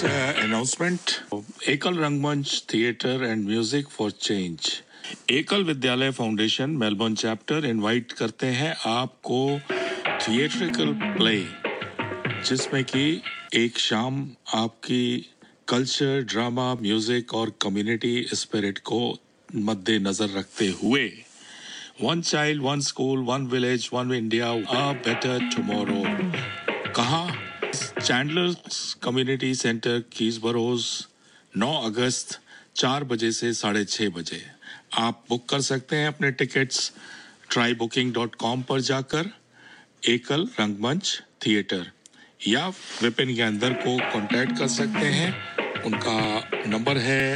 announcement. एकल रंगमंच theatre and music for change एकल विद्यालय फाउंडेशन मेलबर्न चैप्टर इनवाइट करते हैं आपको थिएट्रिकल प्ले, जिसमें कि एक शाम आपकी कल्चर, ड्रामा, म्यूजिक और कम्युनिटी स्पिरिट को मद्देनजर रखते हुए one child, one school, one village, one India, a better tomorrow. कहाँ? चैंडलर्स कम्युनिटी सेंटर, कीसबरोज, 9 अगस्त 4 बजे से 6:30 बजे। आप बुक कर सकते हैं अपने टिकट्स trybooking.com पर जाकर। एकल रंगमंच थिएटर, या विपिन ज्ञानदर को कांटेक्ट कर सकते हैं। उनका नंबर है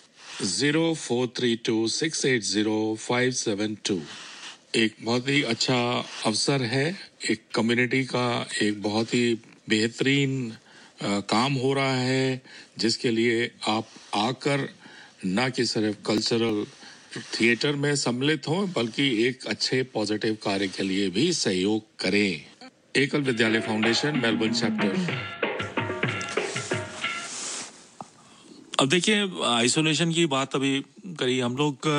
0432680572। एक बहुत ही अच्छा अवसर है, एक कम्युनिटी का एक बहुत ही बेहतरीन काम हो रहा है, जिसके लिए आप आकर न कि सिर्फ कल्चरल थिएटर में सम्मिलित हों, बल्कि एक अच्छे पॉजिटिव कार्य के लिए भी सहयोग करें। एकल विद्यालय फाउंडेशन मेलबर्न चैप्टर। अब देखिए, आइसोलेशन की बात अभी करी हम लोग,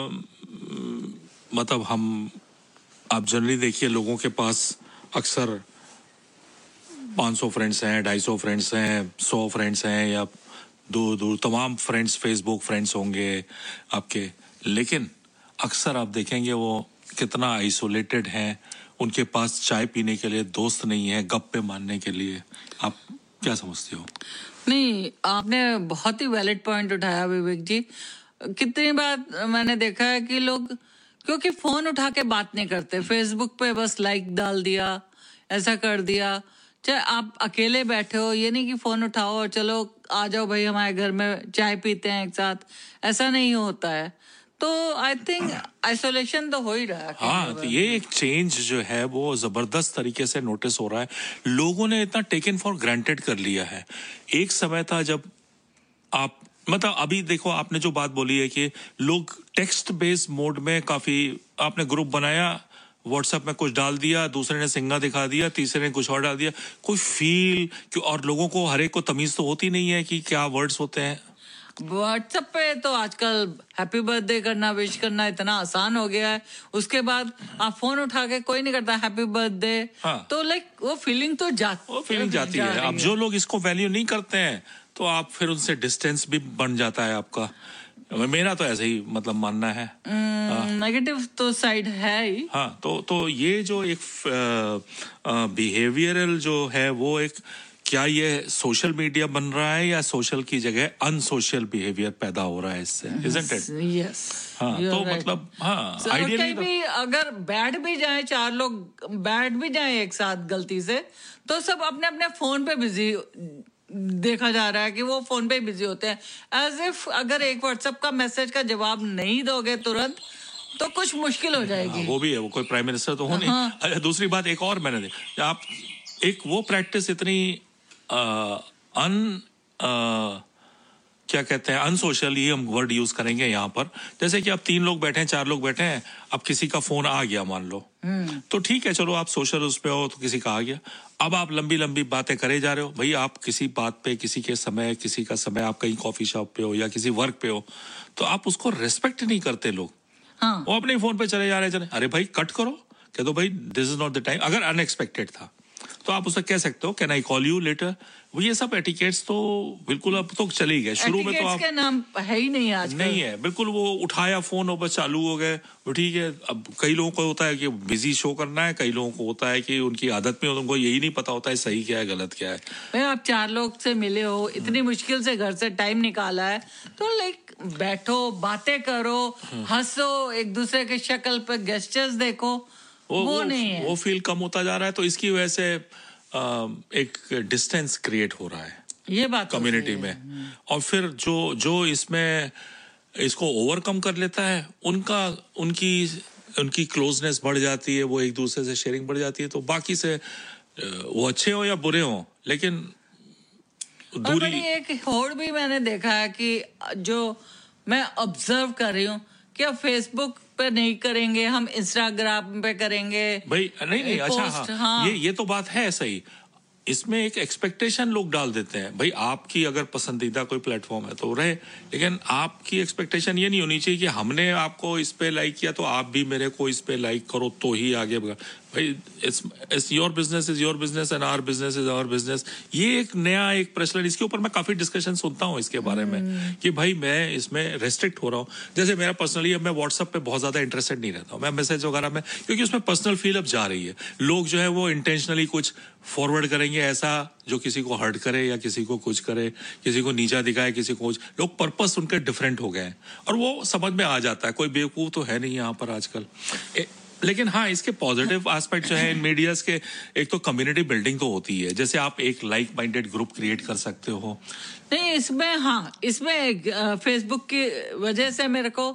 मतलब आप जनरली देखिए लोगों के पास अक्सर 500 फ्रेंड्स हैं, 250 फ्रेंड्स हैं, 100 फ्रेंड्स हैं, या दूर तमाम फ्रेंड्स, फेसबुक फ्रेंड्स होंगे आपके, लेकिन अक्सर आप देखेंगे वो कितना आइसोलेटेड हैं। उनके पास चाय पीने के लिए दोस्त नहीं है, गप्पे मारने के लिए। आप क्या समझते हो? नहीं, आपने बहुत ही वैलिड पॉइंट उठाया विवेक जी। कितनी बार मैंने देखा है कि लोग क्योंकि फोन उठा के बात नहीं करते, फेसबुक पे बस लाइक डाल दिया, ऐसा कर दिया। चाहे आप अकेले बैठे हो, ये नहीं कि फोन उठाओ और चलो आ जाओ भाई हमारे घर में चाय पीते हैं एक साथ, ऐसा नहीं होता है। तो आई थिंक आइसोलेशन तो हो ही रहा है। हाँ, तो ये एक चेंज जो है वो जबरदस्त तरीके से नोटिस हो रहा है। लोगों ने इतना टेकन फॉर ग्रांटेड कर लिया है। एक समय था जब आप, मतलब अभी देखो आपने जो बात बोली है कि लोग टेक्स्ट बेस्ड मोड में काफी, आपने ग्रुप बनाया, व्हाट्सएप में कुछ डाल दिया, दूसरे ने सिंगा दिखा दिया, तीसरे ने कुछ और डाल दिया, कोई फील क्यों, और लोगों को हर एक को तमीज तो होती नहीं है कि क्या वर्ड्स होते हैं। व्हाट्सएप पे तो आजकल हैप्पी बर्थडे करना, विश करना इतना आसान हो गया है। उसके बाद आप फोन उठा के कोई नहीं करता हैप्पी बर्थडे। हाँ। तो लाइक वो फीलिंग तो जाती है। अब जो लोग इसको वैल्यू नहीं करते हैं तो आप फिर उनसे डिस्टेंस भी बन जाता है आपका। मेरा तो ऐसे ही मतलब मानना है। नेगेटिव तो साइड है ही। हाँ, तो ये जो एक बिहेवियरल जो है वो एक, क्या ये सोशल मीडिया बन रहा है या सोशल की जगह अनसोशल बिहेवियर पैदा हो रहा है इससे? Isn't it? Yes. हाँ, तो right. मतलब हाँ, आइडियली भी अगर बैठ भी जाए, 4 लोग बैठ भी जाए एक साथ गलती से, तो सब अपने अपने फोन पे बिजी देखा जा रहा है कि वो फोन पे बिजी होते हैं। एज इफ अगर एक व्हाट्सएप का मैसेज का जवाब नहीं दोगे तुरंत तो कुछ मुश्किल हो जाएगी। वो भी है, वो कोई प्राइम मिनिस्टर तो हो नहीं। अच्छा, दूसरी बात एक और मैंने देखी, आप एक वो प्रैक्टिस इतनी क्या कहते हैं, अनसोशल ही हम वर्ड यूज करेंगे यहाँ पर। जैसे कि अब 3 लोग बैठे हैं, 4 लोग बैठे हैं, अब किसी का फोन आ गया मान लो, तो ठीक है, चलो आप सोशल उस पे हो तो किसी का आ गया। अब आप लंबी लंबी बातें करे जा रहे हो भाई, आप किसी बात पे, किसी के समय, किसी का समय, आप कहीं कॉफी शॉप पे हो या किसी वर्क पे हो, तो आप उसको रेस्पेक्ट नहीं करते लोग। हाँ। वो अपने फोन पे चले जा रहे हैं। अरे भाई कट करो, कह दो भाई this is not the time. अगर अनएक्सपेक्टेड था तो आप उसे कह सकते हो can I call you later. वो ये सब एटिकेट्स तो बिल्कुल अब तो चले गए। शुरू में तो आप के नाम है ही नहीं आजकल। नहीं है बिल्कुल, वो उठाया फोन और बस चालू हो गए, वो ठीक है। अब कई लोगों को होता है कि बिजी शो करना है, कई लोगों को होता है कि उनकी आदत में उनको यही नहीं पता होता है सही क्या है गलत क्या है। भाई आप 4 लोग से मिले हो, इतनी मुश्किल से घर से टाइम निकाला है, तो लाइक बैठो, बातें करो, हंसो, एक दूसरे के शक्ल पे गेस्चर्स देखो। वो नहीं है, वो फील कम होता जा रहा है। तो इसकी वजह से एक डिस्टेंस क्रिएट हो रहा है ये बात कम्युनिटी में। और फिर जो इसमें इसको ओवरकम कर लेता है, उनकी क्लोजनेस बढ़ जाती है, वो एक दूसरे से शेयरिंग बढ़ जाती है। तो बाकी से वो अच्छे हो या बुरे हो, लेकिन दूरी। और एक और भी मैंने देखा है कि जो मैं ऑब्जर्व कर रही हूँ कि अब फेसबुक पे नहीं करेंगे, हम इंस्टाग्राम पे करेंगे भाई। नहीं अच्छा, हाँ, ये तो बात है सही। इसमें एक एक्सपेक्टेशन लोग डाल देते हैं, भाई आपकी अगर पसंदीदा कोई प्लेटफॉर्म है तो रहे, लेकिन आपकी एक्सपेक्टेशन ये नहीं होनी चाहिए कि हमने आपको इस पे लाइक किया तो आप भी मेरे को इस पे लाइक करो तो ही आगे बढ़ा। भाई it's your business is your business and our business is our business. ये एक नया एक प्रचलन, इसके ऊपर मैं काफी डिस्कशन सुनता हूँ इसके बारे में कि भाई मैं इसमें रेस्ट्रिक्ट हो रहा हूँ। जैसे मेरा पर्सनली अब मैं व्हाट्सएप पे बहुत ज्यादा इंटरेस्टेड नहीं रहता हूँ, मैं मैसेज वगैरह में, क्योंकि उसमें पर्सनल फील अब जा रही है। लोग जो है वो इंटेंशनली कुछ फॉरवर्ड करेंगे ऐसा जो किसी को हर्ट करे या किसी को कुछ करे, किसी को नीचा दिखाए, किसी को कुछ, लोग पर्पस उनके डिफरेंट हो गए हैं और वो समझ में आ जाता है। कोई बेवकूफ तो है नहीं यहाँ पर आजकल। लेकिन हाँ, इसके पॉजिटिव एस्पेक्ट जो है इन मीडियाज के, एक तो कम्युनिटी बिल्डिंग तो होती है, जैसे आप एक लाइक माइंडेड ग्रुप क्रिएट कर सकते हो। नहीं, इसमें फेसबुक की वजह से मेरे को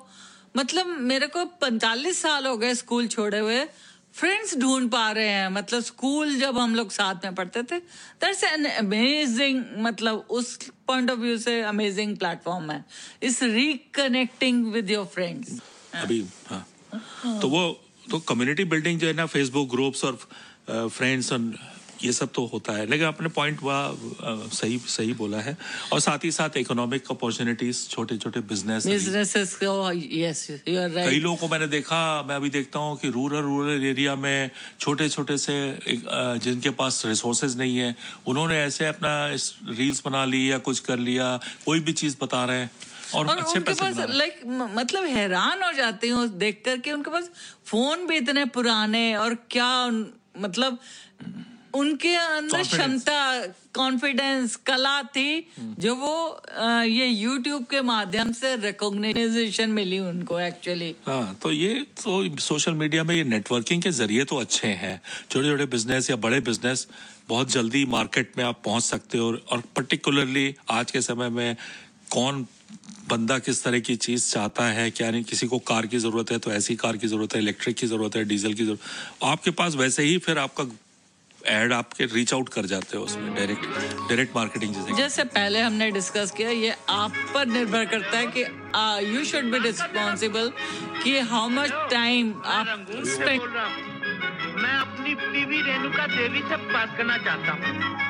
45 साल हो गए स्कूल छोड़े हुए, फ्रेंड्स ढूंढ पा रहे हैं। मतलब स्कूल जब हम लोग साथ में पढ़ते थे, दैट्स एन अमेजिंग, मतलब उस पॉइंट ऑफ व्यू से अमेजिंग प्लेटफॉर्म है, इस रिकनेक्टिंग विद योर फ्रेंड्स। अभी हाँ, तो वो तो कम्युनिटी बिल्डिंग जो है ना, फेसबुक ग्रुप्स और फ्रेंड्स और ये सब तो होता है। लेकिन अपने पॉइंट वह सही बोला है। और साथ ही साथ इकोनॉमिक अपॉर्चुनिटीज, छोटे छोटे बिजनेसेस को, यस यू आर राइट। कई लोगों को मैंने देखा, मैं अभी देखता हूँ कि रूरल एरिया में छोटे छोटे से जिनके पास रिसोर्सेज नहीं है, उन्होंने ऐसे अपना रील्स बना ली या कुछ कर लिया, कोई भी चीज बता रहे हैं और अच्छे उनके पास लाइक मतलब हैरान हो जाती हूँ देख करके, उनके पास फोन भी इतने पुराने, और क्या मतलब उनके अंदर क्षमता, कॉन्फिडेंस, कला थी जो वो ये यूट्यूब के माध्यम से रिकॉग्निशन मिली उनको एक्चुअली। हाँ, तो ये तो सोशल मीडिया में ये नेटवर्किंग के जरिए तो अच्छे हैं। छोटे छोटे बिजनेस या बड़े बिजनेस बहुत जल्दी मार्केट में आप पहुंच सकते हो। और पर्टिकुलरली आज के समय में कौन बंदा किस तरह की चीज चाहता है, क्या नहीं, किसी को कार की जरूरत है तो ऐसी कार की जरूरत है, इलेक्ट्रिक की जरूरत है, डीजल की जरूरत, आपके पास वैसे ही फिर आपका एड आपके रीच आउट कर जाते हो उसमें, डायरेक्ट मार्केटिंग जैसे पहले हमने डिस्कस किया, ये आप पर निर्भर करता है कि यू शुड बी रिस्पॉन्सिबल कि हाउ मच टाइम आप स्पेंड। मैं अपनी बीवी रेणुका देवी से बात करना चाहता हूँ।